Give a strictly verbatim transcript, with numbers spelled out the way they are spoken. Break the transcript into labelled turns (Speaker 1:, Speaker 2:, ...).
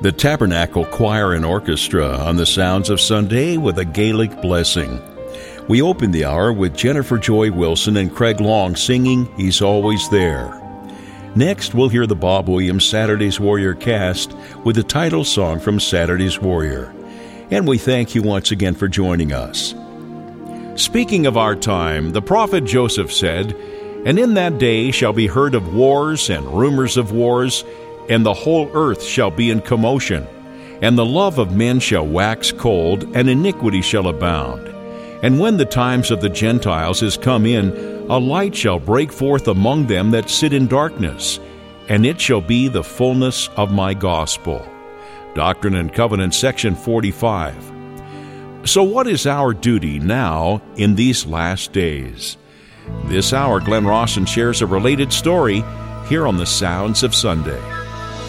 Speaker 1: The Tabernacle Choir and Orchestra on the Sounds of Sunday with a Gaelic blessing. We opened the hour with Jennifer Joy Wilson and Craig Long singing He's Always There. Next, we'll hear the Bob Williams Saturday's Warrior cast with the title song from Saturday's Warrior. And we thank you once again for joining us. Speaking of our time, the prophet Joseph said, "And in that day shall be heard of wars and rumors of wars, and the whole earth shall be in commotion, and the love of men shall wax cold, and iniquity shall abound. And when the times of the Gentiles is come in, a light shall break forth among them that sit in darkness, and it shall be the fullness of my gospel." Doctrine and Covenants, section forty-five. So what is our duty now in these last days? This hour, Glenn Rawson shares a related story here on the Sounds of Sunday.